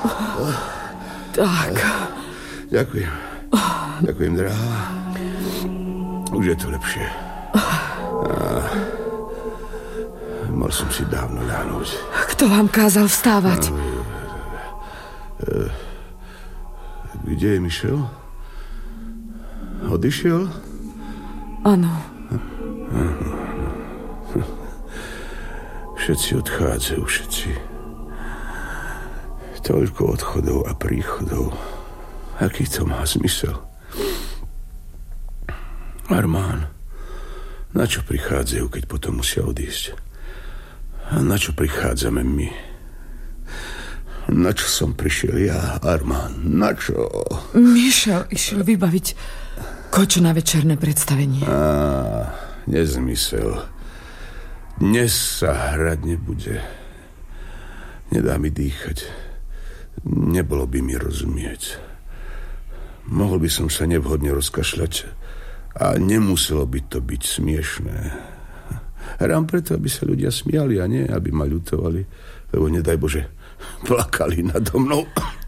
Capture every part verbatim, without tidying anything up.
Tak. Ďakujem. Ďakujem, drahá. Už je to lepšie. A... Mal som si dávno ľahnúť. Kto vám kázal vstávať? Kde je Michel? Odišiel? Áno. Všetci odchádzajú, všetci. Toľko odchodov a príchodov. Aký to má zmysel? Armán, na čo prichádzajú, keď potom musia odísť? A na čo prichádzame my? Na čo som prišiel ja, Armán? Na čo? Michel išiel vybaviť kočo na večerné predstavenie. Á, nezmysel. Dnes sa hrať nebude. Nedá mi dýchať. Nebolo by mi rozumieť. Mohol by som sa nevhodne rozkašľať a nemuselo by to byť smiešné. Hrám preto, aby sa ľudia smiali a nie, aby ma ľutovali, lebo nedaj Bože, plakali nado mnou.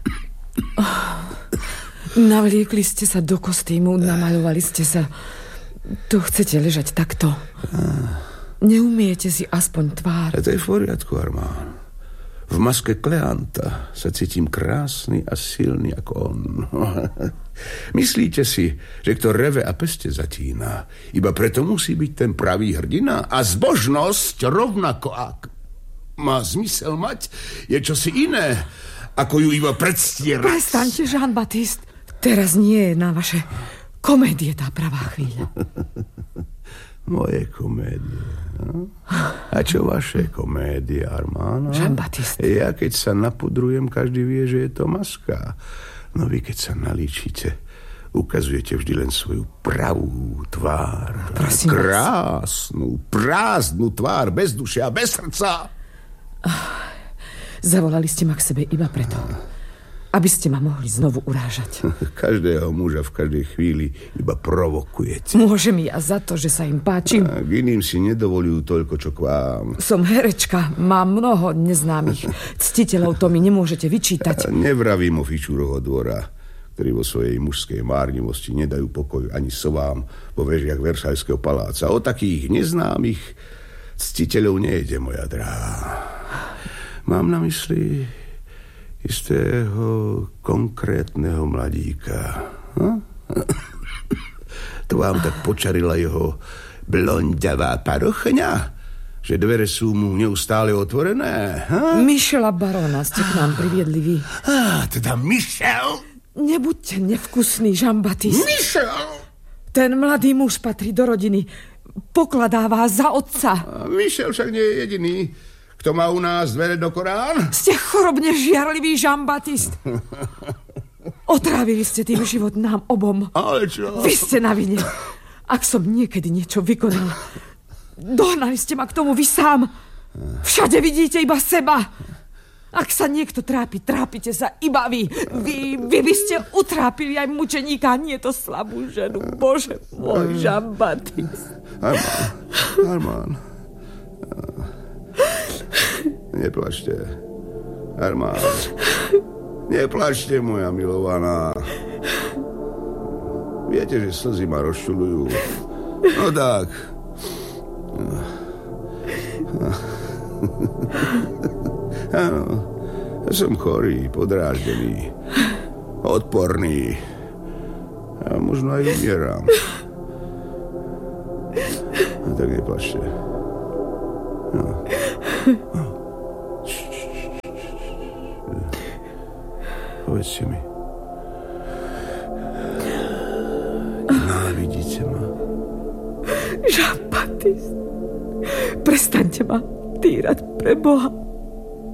Navliekli ste sa do kostýmu, namaľovali ste sa. Tu chcete ležať takto. Neumiete si aspoň tvár. A to je v poriadku, Armán. V maske Kleanta sa cítim krásny a silný ako on. Myslíte si, že kto reve a peste zatína, iba preto musí byť ten pravý hrdina? A zbožnosť rovnako, ak má zmysel mať, je čosi iné, ako ju iba predstierať. Prestaňte, Jean-Baptiste. Teraz nie je na vaše komédie tá pravá chvíľa. Moje komédie. No? A čo vaše komédie, Armán? Jean-Baptiste. Ja keď sa napudrujem, každý vie, že je to maska. No vy keď sa nalíčite, ukazujete vždy len svoju pravú tvár. Prosím krásnu, vás. Prázdnu tvár, bez duše a bez srdca. Zavolali ste ma k sebe iba preto, aby ste ma mohli znovu urážať. Každého muža v každej chvíli iba provokujete. Môžem ja za to, že sa im páčim. A k iným si nedovolujú toľko, čo k vám. Som herečka, mám mnoho neznámych ctiteľov, to mi nemôžete vyčítať. A nevravím o Fičúrovho dvora, ktorí vo svojej mužskej márnivosti nedajú pokoj ani sovám vo vežiach Versailleského paláca. O takých neznámych ctiteľov nejde, moja drahá. Mám na mysli istého konkrétneho mladíka. Hm? To vám tak počarila jeho blonďavá parochňa, že dvere sú mu neustále otvorené? Hm? Michela barona ste k nám priviedli vy. Á, teda Michel? Nebuďte nevkusný, Jean-Baptiste. Michel? Ten mladý muž patrí do rodiny. Pokladá vás za otca. A Michel však nie je jediný, kto má u nás dvere do Korán. Ste chorobne žiarlivý, Jean-Baptiste. Otrávili ste tým život nám obom. Ale čo? Vy ste na vine. Ak som niekedy niečo vykonal, dohnali ste ma k tomu vy sám. Všade vidíte iba seba. Ak sa niekto trápi, trápite sa iba vy. Vy, vy by ste utrápili aj mučeníka, nie to slabú ženu. Bože môj, Jean-Baptiste. Armán, Armán. Neplačte. Armán. Neplačte, moja milovaná. Viete, že slzy ma rozčuľujú. No tak. Áno. Som chorý, podráždený, odporný. A možno aj umieram. No tak neplačte. No. Povedzte mi. Nenávidíte ma? Jean-Baptiste, prestaňte ma týrať pre Boha.